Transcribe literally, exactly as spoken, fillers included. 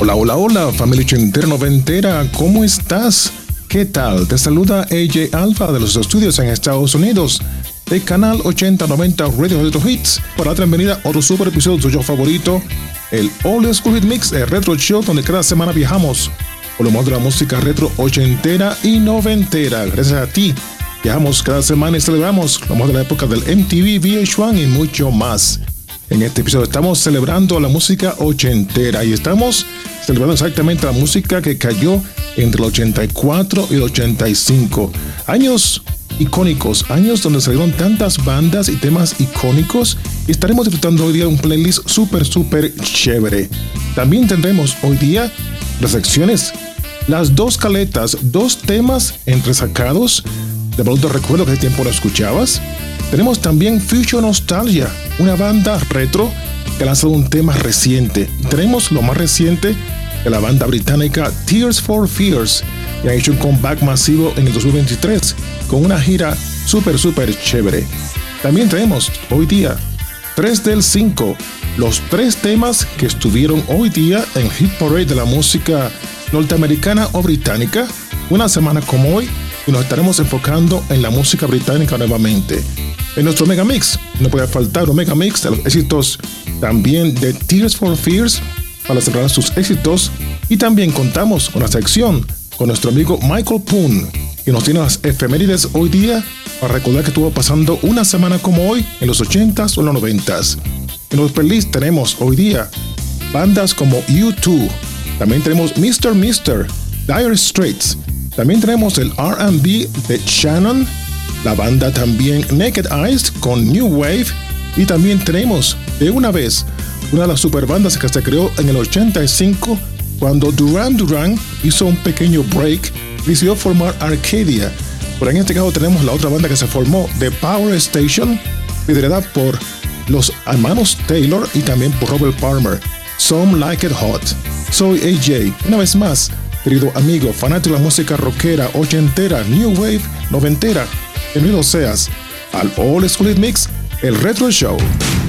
Hola, hola, hola, familia ochentera, noventera, ¿cómo estás? ¿Qué tal? Te saluda A J Alpha de los estudios en Estados Unidos, de Canal ochenta noventa Radio Retro Hits, para la bienvenida a otro super episodio de tu show favorito, el Old School Hit Mix, el Retro Show, donde cada semana viajamos por lo más de la música retro ochentera y noventera. Gracias a ti, viajamos cada semana y celebramos lo más de la época del M T V, V H uno y mucho más. En este episodio estamos celebrando la música ochentera y estamos celebrando exactamente la música que cayó entre el ochenta y cuatro y el ochenta y cinco. Años icónicos, años donde salieron tantas bandas y temas icónicos, y estaremos disfrutando hoy día un playlist súper, súper chévere. También tendremos hoy día las secciones, las dos caletas, dos temas entresacados de Baúl de Recuerdo que hace tiempo no escuchabas. Tenemos también Future Nostalgia, una banda retro que ha lanzado un tema reciente. Y tenemos lo más reciente de la banda británica Tears for Fears, que ha hecho un comeback masivo en el dos mil veintitrés con una gira súper, súper chévere. También tenemos hoy día tres del cinco, los tres temas que estuvieron hoy día en Hit Parade de la música norteamericana o británica, una semana como hoy, y nos estaremos enfocando en la música británica nuevamente. En nuestro Megamix no puede faltar un Megamix de los éxitos también de Tears for Fears para celebrar sus éxitos, y también contamos con la sección con nuestro amigo Michael Poon, que nos tiene las efemérides hoy día para recordar que estuvo pasando una semana como hoy en los ochentas o en los noventas. En los playlists tenemos hoy día bandas como U dos, también tenemos mister mister, Dire Straits, también tenemos el R and B de Shannon, la banda también Naked Eyes con New Wave, y también tenemos de una vez una de las super bandas que se creó en el ochenta y cinco cuando Duran Duran hizo un pequeño break y decidió formar Arcadia. Pero en este caso tenemos la otra banda que se formó, The Power Station, liderada por los hermanos Taylor y también por Robert Palmer. Some Like It Hot. Soy A J, una vez más, querido amigo, fanático de la música rockera, ochentera, new wave, noventera. Bienvenido seas al Old School Hit Mix, el Retro Show.